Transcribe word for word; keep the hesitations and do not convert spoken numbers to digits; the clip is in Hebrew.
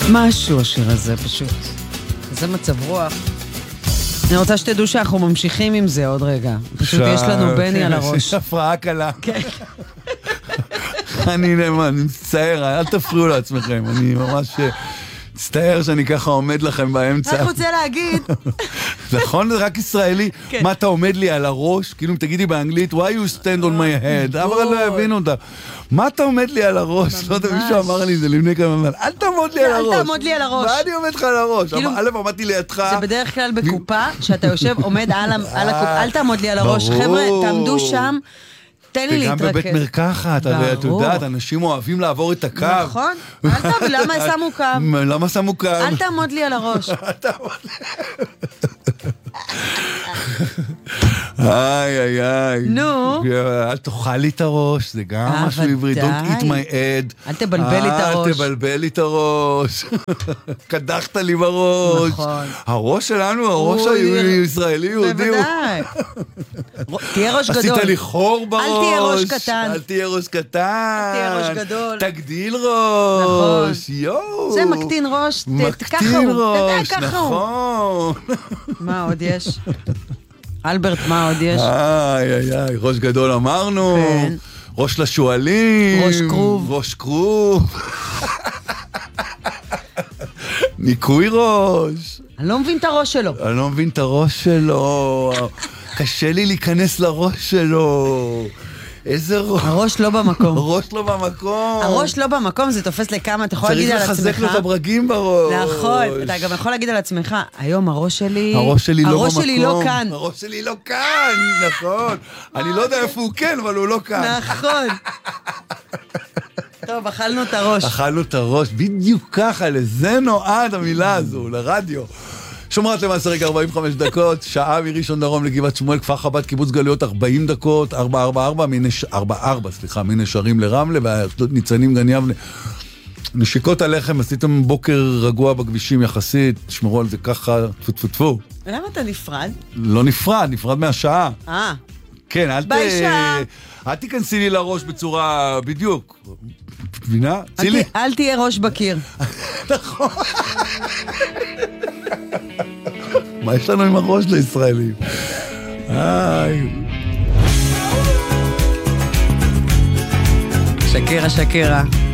משהו השיר הזה פשוט. זה מצב רוח. אני רוצה שתדעו שאנחנו ממשיכים עם זה עוד רגע. פשוט יש לנו בני על הראש. יש הפרעה קלה. כן. אני מצטער, אל תפריעו לעצמכם. אני ממש מצטער שאני ככה עומד לכם באמצע. רק רוצה להגיד. נכון, זה רק ישראלי. מה אתה עומד לי על הראש? כאילו אם תגידי באנגלית, why you stand on my head? אף אחד לא יבין אותה. מה אתה עומד לי על הראש? לא יודע, מישהו אמר לי זה לפני כמה זמן. אל תעמוד לי על הראש. אל תעמוד לי על הראש. מה אני עומד לך על הראש? א', עמדתי לידך. זה בדרך כלל בקופה, שאתה יושב, עומד על הקופה. אל תעמוד לי על הראש. חבר'ה, תעמדו שם. תן לי להתרכז. וגם בבית מרקחת, את יודעת, אנשים אוהבים לעבור את הקו. נכון. אל תעמוד, למה שמו קו? למה שמו קו? אל תעמוד לי על הראש. אל תעמוד לי. איי, איי, איי. נו. אל תאכל לי את הראש, זה גם משהו עברית. Don't eat my head. אל תבלבל לי את הראש. אל תבלבל לי את הראש. קדחת לי בראש. נכון. הראש שלנו, הראש הישראלי יהודי. בוודאי. תהיה ראש גדול. עשית לי חור בראש. אל תהיה ראש קטן. אל תהיה ראש קטן. אל תהיה ראש גדול. תגדיל ראש. יואו. זה מקטין ראש. מקטין ראש, נכון. מה עוד יש? אלברט, מה עוד יש? איי, איי, איי, ראש גדול אמרנו. כן. ראש לשואלים. ראש כרוב. ראש כרוב. ניקוי ראש. אני לא מבין את הראש שלו. אני לא מבין את הראש שלו. קשה לי להיכנס לראש שלו. איזה ראש? הראש לא במקום. הראש לא במקום. הראש לא במקום, זה תופס לכמה, אתה יכול להגיד על עצמך. צריך לחזק לו את הברגים בראש. נכון, אתה גם יכול להגיד על עצמך, היום הראש שלי... הראש שלי לא במקום. הראש שלי לא כאן. הראש שלי לא כאן, נכון. אני לא יודע איפה הוא כן, אבל הוא לא כאן. נכון. טוב, אכלנו את הראש. אכלנו את הראש, בדיוק ככה, לזה נועד המילה הזו, לרדיו. שומרת למעשה רגע ארבעים וחמש דקות, שעה מראשון דרום לגבעת שמואל, כפר חב"ד, קיבוץ גלויות ארבעים דקות, ארבע ארבע ארבע, ארבע ארבע, סליחה, מנשרים לרמלה, והניצנים גן יבנה. נשיקות עליכם, עשיתם בוקר רגוע בכבישים יחסית, תשמרו על זה ככה, טפו טפו טפו. ולמה אתה נפרד? לא נפרד, נפרד מהשעה. אה. כן, אל ת... ביי שעה. אל תיכנסי לי לראש בצורה בדיוק. מבינה? צילי. אל תהיה ראש בקיר. נכון. מה יש לנו עם הראש לישראלים? איי. שקרה, שקרה.